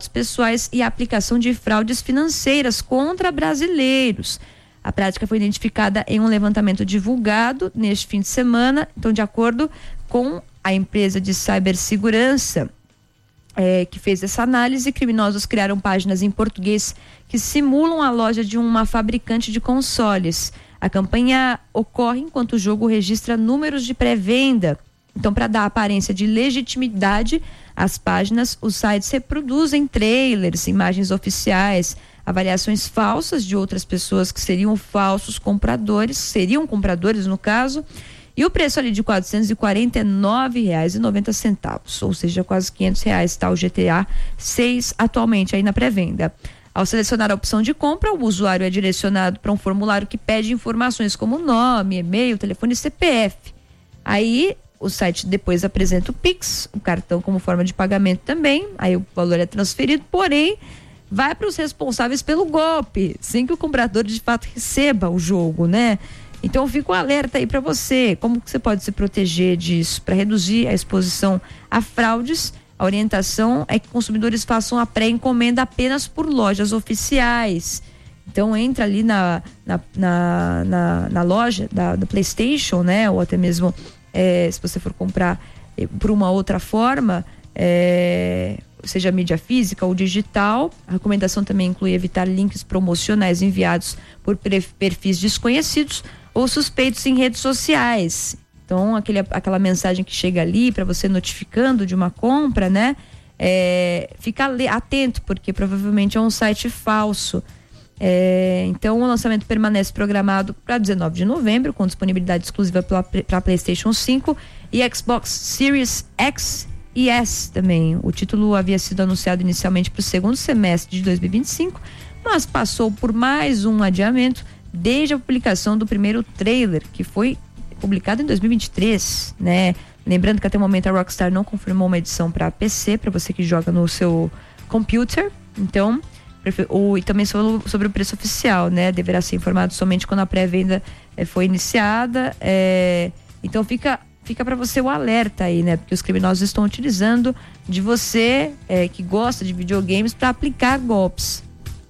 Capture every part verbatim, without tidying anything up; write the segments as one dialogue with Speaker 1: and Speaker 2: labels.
Speaker 1: pessoais e a aplicação de fraudes financeiras contra brasileiros. A prática foi identificada em um levantamento divulgado neste fim de semana. Então, de acordo com a empresa de cibersegurança é, que fez essa análise, criminosos criaram páginas em português que simulam a loja de uma fabricante de consoles. A campanha ocorre enquanto o jogo registra números de pré-venda. Então, para dar aparência de legitimidade às páginas, os sites reproduzem trailers, imagens oficiais, avaliações falsas de outras pessoas que seriam falsos compradores, seriam compradores no caso, e o preço ali de quatrocentos e quarenta e nove reais e noventa centavos, ou seja, quase quinhentos reais, está o G T A seis atualmente aí na pré-venda. Ao selecionar a opção de compra, o usuário é direcionado para um formulário que pede informações como nome, e-mail, telefone e C P F. Aí o site depois apresenta o Pix, o cartão como forma de pagamento também, aí o valor é transferido, porém vai para os responsáveis pelo golpe, sem que o comprador de fato receba o jogo, né? Então fica um alerta aí para você, como que você pode se proteger disso, para reduzir a exposição a fraudes. A orientação é que consumidores façam a pré-encomenda apenas por lojas oficiais. Então entra ali na, na, na, na, na loja da, da PlayStation, né? Ou até mesmo é, se você for comprar é, por uma outra forma, é, seja mídia física ou digital. A recomendação também inclui evitar links promocionais enviados por perfis desconhecidos ou suspeitos em redes sociais. Então, aquele, aquela mensagem que chega ali para você notificando de uma compra, né? É, fica atento, porque provavelmente é um site falso. É, então, o lançamento permanece programado para dezenove de novembro, com disponibilidade exclusiva para PlayStation cinco e Xbox Series X e S também. O título havia sido anunciado inicialmente para o segundo semestre de dois mil e vinte e cinco, mas passou por mais um adiamento desde a publicação do primeiro trailer, que foi publicado em dois mil e vinte e três, né? Lembrando que até o momento a Rockstar não confirmou uma edição para P C, para você que joga no seu computer. Então, ou, e também sobre, sobre o preço oficial, né? Deverá ser informado somente quando a pré-venda eh, foi iniciada. Eh, então fica fica para você o alerta aí, né? Porque os criminosos estão utilizando de você eh, que gosta de videogames para aplicar golpes.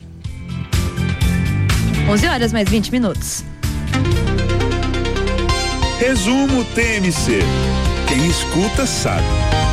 Speaker 1: onze horas mais vinte minutos.
Speaker 2: Resumo T M C. Quem escuta sabe.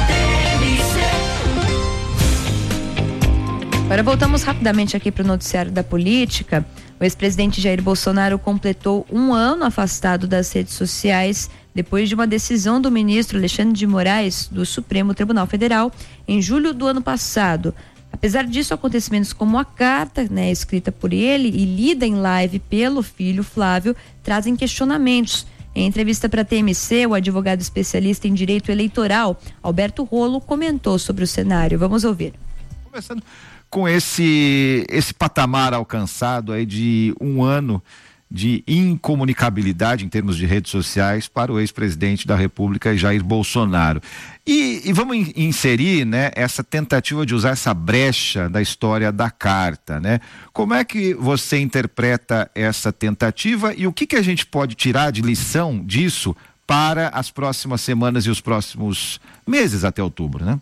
Speaker 1: Agora voltamos rapidamente aqui para o noticiário da política. O ex-presidente Jair Bolsonaro completou um ano afastado das redes sociais depois de uma decisão do ministro Alexandre de Moraes do Supremo Tribunal Federal em julho do ano passado. Apesar disso, acontecimentos como a carta, né, escrita por ele e lida em live pelo filho Flávio, trazem questionamentos. Em entrevista para a T M C, o advogado especialista em direito eleitoral, Alberto Rolo, comentou sobre o cenário. Vamos ouvir.
Speaker 3: Começando com esse, esse patamar alcançado aí de um ano de incomunicabilidade em termos de redes sociais para o ex-presidente da República, Jair Bolsonaro. E, e vamos in, inserir, né, essa tentativa de usar essa brecha da história da carta, né? Como é que você interpreta essa tentativa e o que que a gente pode tirar de lição disso para as próximas semanas e os próximos meses até outubro, né?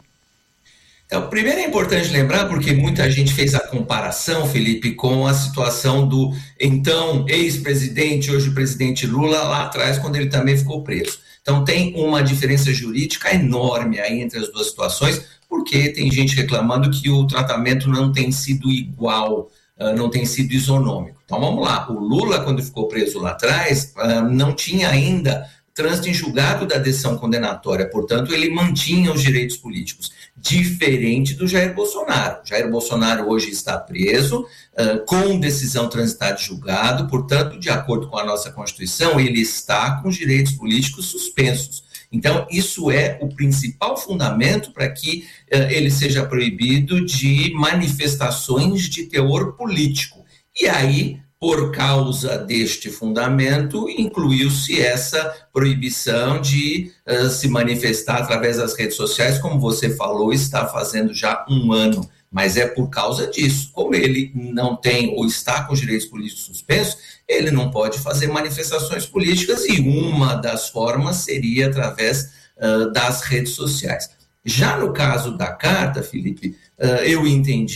Speaker 4: Então, primeiro é importante lembrar, porque muita gente fez a comparação, Felipe, com a situação do então ex-presidente, hoje presidente Lula, lá atrás, quando ele também ficou preso. Então tem uma diferença jurídica enorme aí entre as duas situações, porque tem gente reclamando que o tratamento não tem sido igual, uh, não tem sido isonômico. Então vamos lá, o Lula, quando ficou preso lá atrás, uh, não tinha ainda trânsito em julgado da decisão condenatória, portanto ele mantinha os direitos políticos, diferente do Jair Bolsonaro. Jair Bolsonaro hoje está preso, uh, com decisão transitada de julgado, portanto, de acordo com a nossa Constituição, ele está com os direitos políticos suspensos. Então, isso é o principal fundamento para que uh, ele seja proibido de manifestações de teor político. E aí, por causa deste fundamento, incluiu-se essa proibição de uh, se manifestar através das redes sociais, como você falou, está fazendo já um ano. Mas é por causa disso. Como ele não tem ou está com os direitos políticos suspensos, ele não pode fazer manifestações políticas e uma das formas seria através uh, das redes sociais. Já no caso da carta, Felipe, uh, eu entendi